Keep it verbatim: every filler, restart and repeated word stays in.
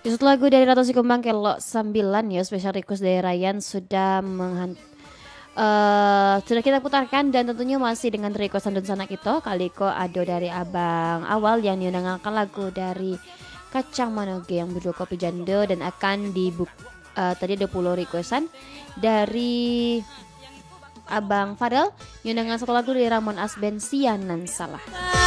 Itu lagu dari Ratu Sikumbang Kelok sembilan ya, special request dari Ryan sudah menghan uh, sudah kita putarkan dan tentunya masih dengan request Andun Sanak itu Kaliko Ado dari Abang Awal yang mendengarkan lagu dari Kacang Manoge yang berjudul Kopi Jando dan akan dibuk uh, tadi ada puluh requestan dari Abang Fadel yang dengan satu lagu dari Ramon Asben Sianan Salah.